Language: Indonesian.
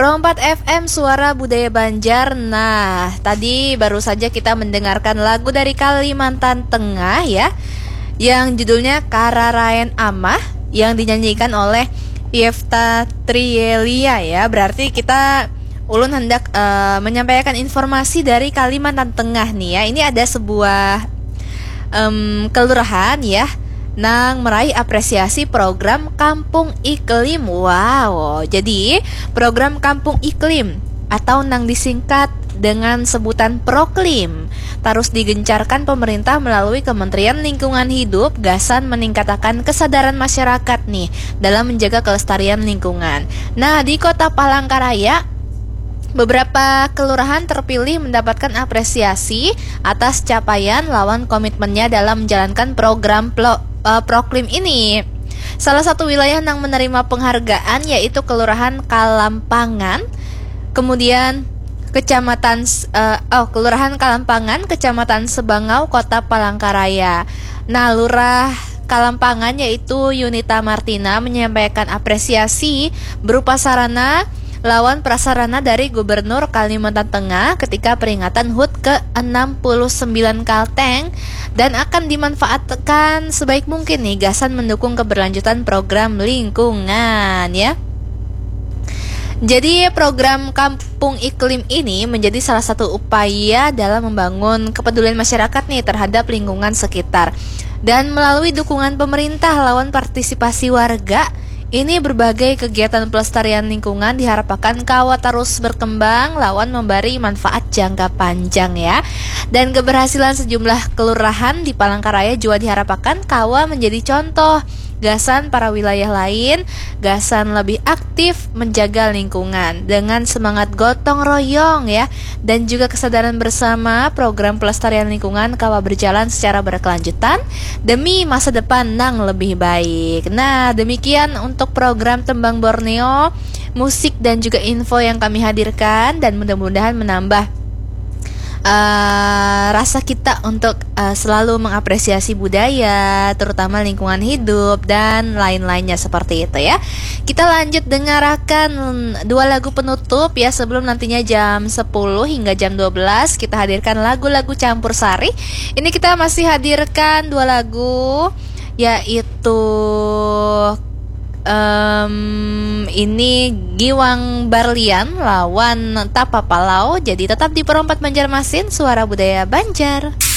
Pro 4 FM Suara Budaya Banjar. Nah, tadi baru saja kita mendengarkan lagu dari Kalimantan Tengah ya, yang judulnya Kararayan Amah, yang dinyanyikan oleh Yefta Trielia ya. Berarti kita ulun hendak menyampaikan informasi dari Kalimantan Tengah nih ya. Ini ada sebuah kelurahan ya, nang meraih apresiasi program Kampung Iklim. Wow, jadi program Kampung Iklim atau nang disingkat dengan sebutan Proklim terus digencarkan pemerintah melalui Kementerian Lingkungan Hidup. Gasan meningkatkan kesadaran masyarakat nih dalam menjaga kelestarian lingkungan. Nah, di Kota Palangkaraya beberapa kelurahan terpilih mendapatkan apresiasi atas capaian lawan komitmennya dalam menjalankan program Proklim ini. Salah satu wilayah yang menerima penghargaan yaitu Kelurahan Kalampangan, kemudian Kelurahan Kalampangan, Kecamatan Sebangau, Kota Palangkaraya. Nah, Lurah Kalampangan yaitu Yunita Martina menyampaikan apresiasi berupa sarana lawan prasarana dari Gubernur Kalimantan Tengah ketika peringatan HUT ke-69 Kalteng dan akan dimanfaatkan sebaik mungkin nih. Gasan mendukung keberlanjutan program lingkungan ya. Jadi program Kampung Iklim ini menjadi salah satu upaya dalam membangun kepedulian masyarakat nih terhadap lingkungan sekitar. Dan melalui dukungan pemerintah lawan partisipasi warga, ini berbagai kegiatan pelestarian lingkungan diharapkan kawa terus berkembang lawan memberi manfaat jangka panjang ya. Dan keberhasilan sejumlah kelurahan di Palangkaraya juga diharapkan kawa menjadi contoh gasan para wilayah lain, gasan lebih aktif menjaga lingkungan dengan semangat gotong royong ya, dan juga kesadaran bersama. Program pelestarian lingkungan kawa berjalan secara berkelanjutan demi masa depan nang lebih baik. Nah, demikian untuk program Tembang Borneo, musik dan juga info yang kami hadirkan, dan mudah-mudahan menambah rasa kita untuk selalu mengapresiasi budaya, terutama lingkungan hidup dan lain-lainnya seperti itu ya. Kita lanjut dengarkan dua lagu penutup ya, sebelum nantinya jam 10 hingga jam 12 kita hadirkan lagu-lagu campur sari. Ini kita masih hadirkan dua lagu, yaitu ini Giwang Barlian lawan Tapa Palau. Jadi tetap di Pro 4 Banjarmasin, Suara Budaya Banjar.